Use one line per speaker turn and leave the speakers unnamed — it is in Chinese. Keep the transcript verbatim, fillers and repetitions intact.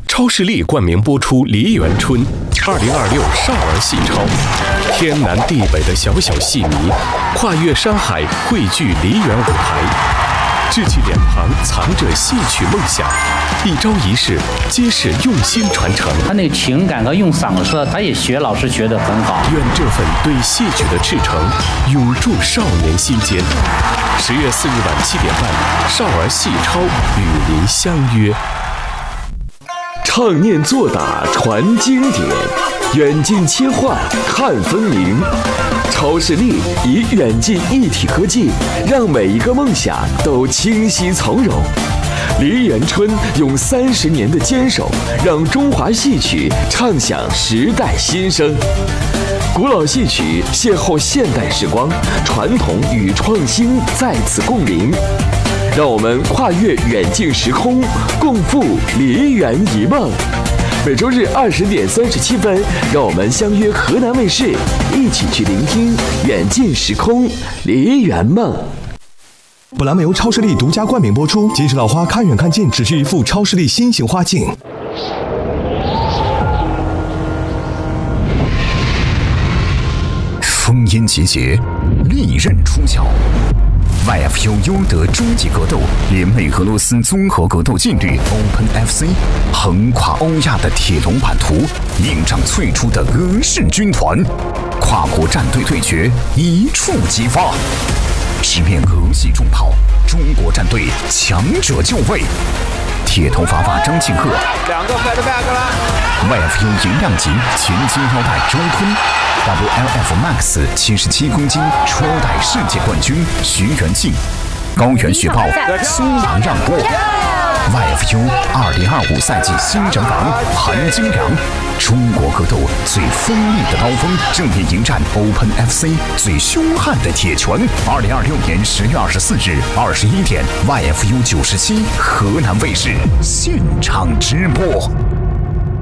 超视力冠名播出《梨园春》，二零二六少儿戏超，天南地北的小小戏迷，跨越山海汇聚梨园舞台，稚气脸庞藏着戏曲梦想，一招一式皆是用心传承。
他那个情感和用嗓子，他也学老师学得很好。
愿这份对戏曲的赤诚永驻少年心间。十月四日晚七点半，少儿戏超与您相约。
唱念做打传经典，远近切换看分明。超视力以远近一体科技，让每一个梦想都清晰从容。梨园春用三十年的坚守，让中华戏曲唱响时代新声。古老戏曲邂逅现代时光，传统与创新在此共鸣。让我们跨越远近时空，共赴梨园一梦。每周日二十点三十七分，让我们相约河南卫视，一起去聆听远近时空梨园梦。
本栏目由超视力独家冠名播出。金石老花看远看近，只需一副超视力新型花镜。
烽烟集结，利刃出鞘。Y F U 优德终极格斗联袂俄罗斯综合格斗劲旅 Open F C， 横跨欧亚的铁笼版图，映仗最初的俄式军团，跨国战队对决一触即发，直面俄系重炮，中国战队强者就位。铁头发发张庆贺，
两个 fat back 了。
Y F U 银量级前金腰带周坤 ，W L F Max 七十七公斤初代世界冠军徐元庆，高原雪豹苏阳让步。Y F U 二零二五赛季新人王韩金良，中国格斗最锋利的刀锋，正面迎战 Open F C 最凶悍的铁拳。二零二六年十月二十四日二十一点 ，Y F U 九十七河南卫视现场直播。